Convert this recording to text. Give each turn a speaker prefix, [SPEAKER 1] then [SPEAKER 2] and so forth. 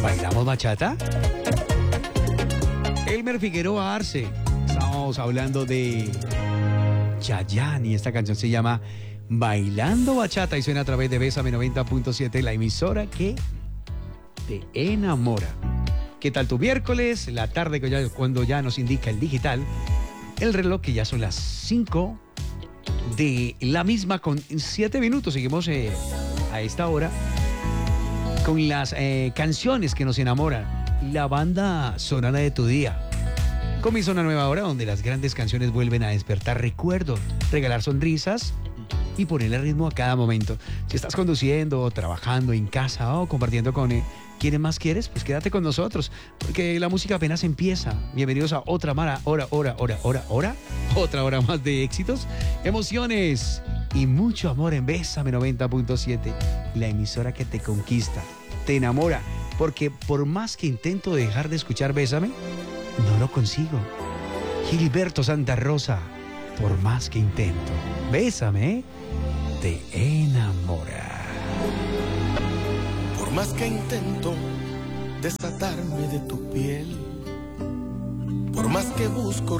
[SPEAKER 1] ¿Bailamos bachata? Elmer Figueroa Arce. Estamos hablando de Chayanne y esta canción se llama Bailando Bachata y suena a través de Bésame 90.7, la emisora que te enamora. ¿Qué tal tu miércoles? La tarde cuando ya nos indica el digital, el reloj que ya son las 5 de la misma con 7 minutos. Seguimos a esta hora con las canciones que nos enamoran. La banda sonora de tu día. Comienza una nueva hora donde las grandes canciones vuelven a despertar recuerdos, regalar sonrisas y ponerle ritmo a cada momento. Si estás conduciendo, trabajando en casa o compartiendo con quienes más quieres, pues quédate con nosotros, porque la música apenas empieza. Bienvenidos a otra otra hora más de éxitos, emociones y mucho amor en Bésame 90.7, la emisora que te conquista, te enamora, porque por más que intento dejar de escuchar Bésame, no lo consigo. Gilberto Santa Rosa, por más que intento, Bésame, te enamora.
[SPEAKER 2] Por más que intento desatarme de tu piel, por más que busco